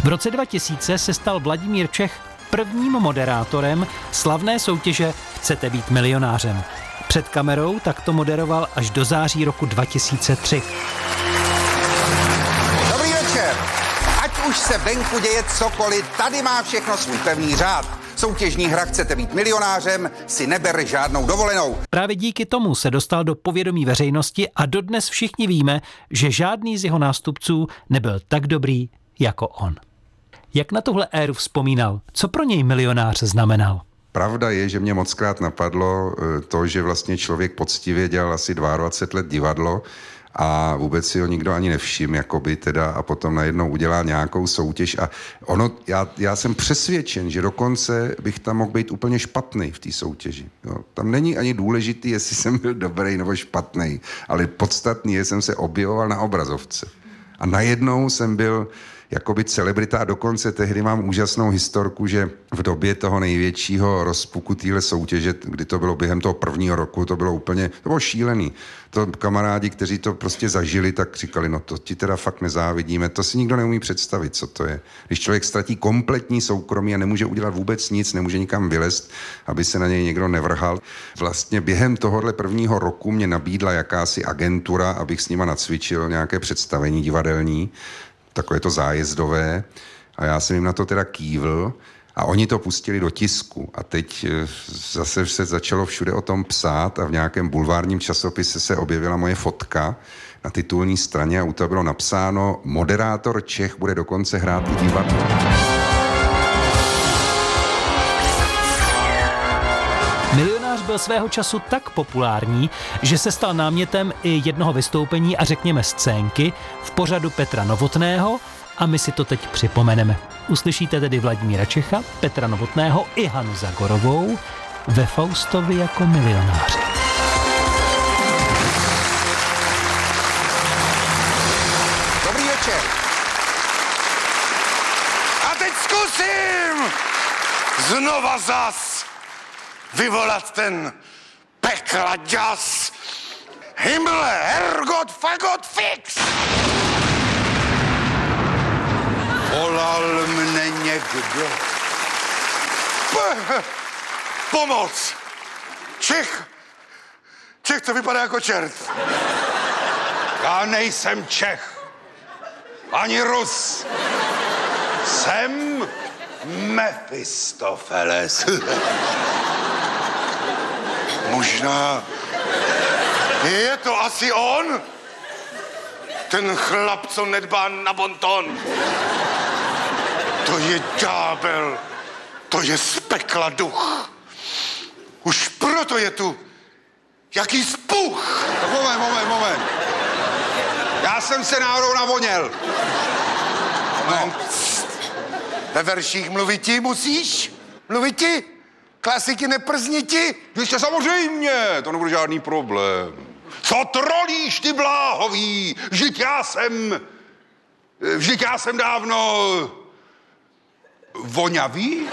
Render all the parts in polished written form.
V roce 2000 se stal Vladimír Čech prvním moderátorem slavné soutěže Chcete být milionářem. Před kamerou tak to moderoval až do září roku 2003. Dobrý večer. Ať už se venku děje cokoliv, tady má všechno svůj pevný řád. Soutěžní hra Chcete být milionářem si nebere žádnou dovolenou. Právě díky tomu se dostal do povědomí veřejnosti a dodnes všichni víme, že žádný z jeho nástupců nebyl tak dobrý jako on. Jak na tuhle éru vzpomínal? Co pro něj milionář znamenal? Pravda je, že mě mockrát napadlo to, že vlastně člověk poctivě dělal asi 22 let divadlo a vůbec si ho nikdo ani nevšiml, jakoby teda, a potom najednou udělá nějakou soutěž a ono, já jsem přesvědčen, že dokonce bych tam mohl být úplně špatný v té soutěži. Jo. Tam není ani důležitý, jestli jsem byl dobrý nebo špatný, ale podstatný je, jsem se objevoval na obrazovce. A najednou jsem byl jakoby celebrita a dokonce tehdy mám úžasnou historku, že v době toho největšího rozpuku téhle soutěže, kdy to bylo během toho prvního roku, to bylo šílený. To kamarádi, kteří to prostě zažili, tak říkali, no to ti teda fakt nezávidíme, to si nikdo neumí představit, co to je. Když člověk ztratí kompletní soukromí a nemůže udělat vůbec nic, nemůže nikam vylézt, aby se na něj někdo nevrhal. Vlastně během tohohle prvního roku mě nabídla jakási agentura, abych s nima nacvičil nějaké představení divadelní, takové to zájezdové, a já jsem jim na to teda kývl a oni to pustili do tisku a teď zase se začalo všude o tom psát a v nějakém bulvárním časopise se objevila moje fotka na titulní straně a u toho bylo napsáno: moderátor Čech bude dokonce hrát i divadlo. Milionář byl svého času tak populární, že se stal námětem i jednoho vystoupení a řekněme scénky v pořadu Petra Novotného a my si to teď připomeneme. Uslyšíte tedy Vladimíra Čecha, Petra Novotného i Hanu Zagorovou ve Faustovi jako milionáři. Dobrý večer. A teď zkusím znova zas vyvolat ten pekla ďas. Himmle, Herrgott, Fagott, fix! Volal mne někdo. Pomoc! Čech to vypadá jako čert. Já nejsem Čech. Ani Rus. Jsem Mefistofeles. Možná je to asi on? Ten chlap, co nedbá na bonton. To je ďábel. To je z pekla duch. Už proto je tu jaký spuch. Moment. Já jsem se náhodou navoněl. No. Ve verších mluviti musíš? Mluviti? Klasiky neprzniti? Ještě samozřejmě, to nebude žádný problém. Co trolíš, ty bláhový? Vždyť já jsem dávno voňavý?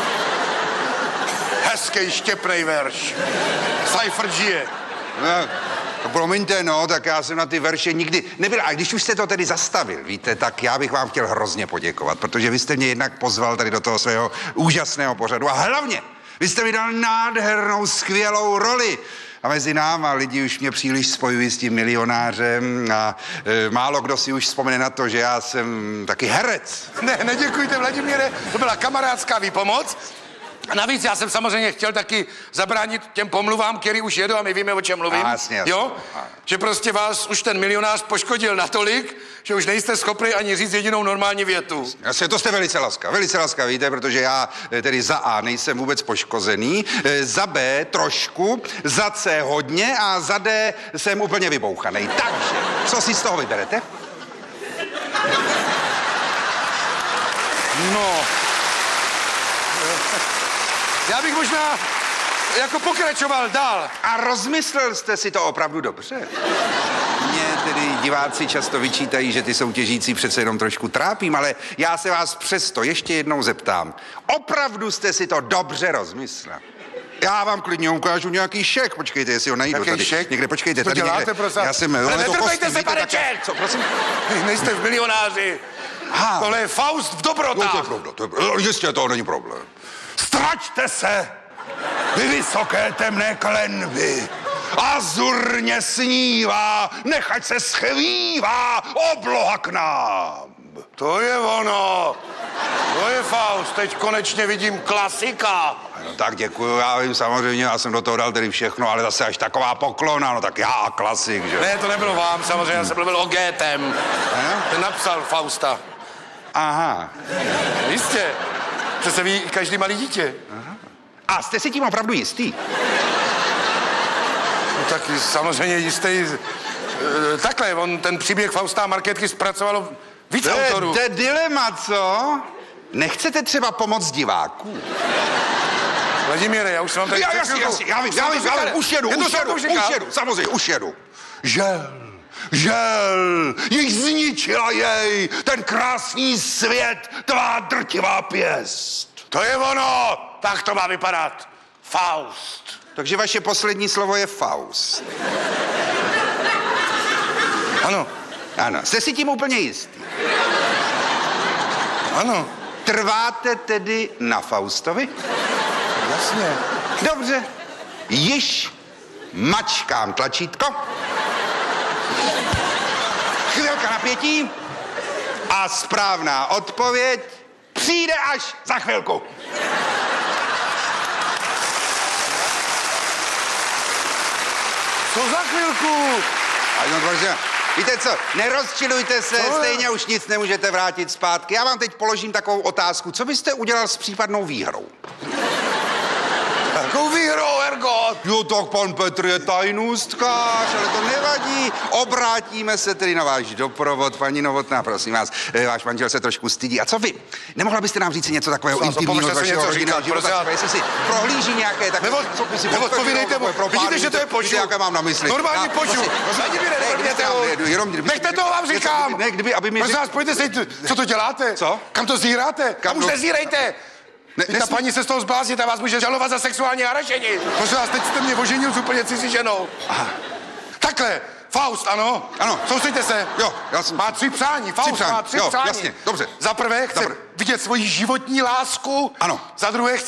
Hezkej štěpnej verš. Seifert žije. Ne, to promiňte, no, tak já jsem na ty verše nikdy nebyl. A když už jste to tedy zastavil, víte, tak já bych vám chtěl hrozně poděkovat, protože vy jste mě jednak pozval tady do toho svého úžasného pořadu a hlavně vy jste mi dal nádhernou, skvělou roli. A mezi náma lidi už mě příliš spojují s tím milionářem a málo kdo si už vzpomene na to, že já jsem taky herec. Ne, neděkujte, Vladimíre, to byla kamarádská výpomoc. A navíc já jsem samozřejmě chtěl taky zabránit těm pomluvám, který už jedou a my víme, o čem mluvím. Jasně. Jo? Že prostě vás už ten milionář poškodil natolik, že už nejste schopni ani říct jedinou normální větu. Jasně, to jste velice laskav, víte, protože já tedy za A nejsem vůbec poškozený, za B trošku, za C hodně a za D jsem úplně vybouchanej. Takže, co si z toho vyberete? No. Já bych možná jako pokračoval dál. A rozmyslel jste si to opravdu dobře? Mě tedy diváci často vyčítají, že ty soutěžící přece jenom trošku trápím, ale já se vás přesto ještě jednou zeptám. Opravdu jste si to dobře rozmyslel? Já vám klidně ukážu nějaký šek. Počkejte, jestli ho najdu. Jaký tady. šek? Někde, počkejte, Co tady děláte, někde. prosím? Já jsem... Ale netrpejte se, pane Čech! Co, prosím? Nejste v milionáři. Aha. Tohle je Faust v No, to je dobrotách. pravda, jistě to není problém. Straťte se, vy vysoké temné klenby. Azurně snívá, nechať se schvívá obloha k nám. To je ono. To je Faust. Teď konečně vidím klasika. No tak děkuju, já vím samozřejmě, já jsem do toho dal tedy všechno, ale zase až taková poklona, no tak já a klasik, že? Ne, to nebylo vám, samozřejmě, já jsem mluvil o Goethem. Ten napsal Fausta. Aha. Jistě. Přece ví každý malý dítě. A jste si tím opravdu jistý? No tak samozřejmě jistý. Takhle, on ten příběh Fausta a Markétky zpracovalo víc autorů. To je dilema, co? Nechcete třeba pomoct diváků? Vladimíre, já už jsem vám tady... Jasně, já vím, už jedu, samozřejmě, už jedu. Žel, již zničila jej ten krásný svět, tvá drtivá pěst. To je ono! Tak to má vypadat. Faust. Takže vaše poslední slovo je Faust. Ano, Ano, jste si tím úplně jistý? ano, Trváte tedy na Faustovi? jasně. Dobře. Již mačkám tlačítko. Chvilka napětí. A správná odpověď přijde až za chvilku. Co za chvilku? No, dobře. Víte co, nerozčilujte se, stejně už nic nemůžete vrátit zpátky. Já vám teď položím takovou otázku. Co byste udělal s případnou výhrou? Jakou výhrou, Ergot? Jo, tak pan Petr je tajnůstkář, ale to nevadí. Obrátíme se tedy na váš doprovod. Paní Novotná, prosím vás, váš manžel se trošku stydí. A co vy? Nemohla byste nám říct něco takového intimního z vašeho rodinného života? Jestli si prohlíží nějaké takové... Neodpovídejte mu. Vidíte, že to je poču. Jaké mám na mysli? Normální poču. Nechte toho, vám říkám. Ne, kdyby, aby mi... Prosím vás, pojďte si, co to děláte? Co? Kam to zíráte? Kam už nezírejte. Ta paní se z toho zblázní, ta vás může žalovat za sexuální harašení. Prosím vás, teď jste mě oženil s úplně cizí ženou. Aha. Takhle, Faust, ano? Ano. Soustřeďte se. Jo, já jsem... Má 3 přání, Faust má 3 jo, přání. jasně, dobře. Za prvé chce vidět svoji životní lásku. Ano. Za druhé chce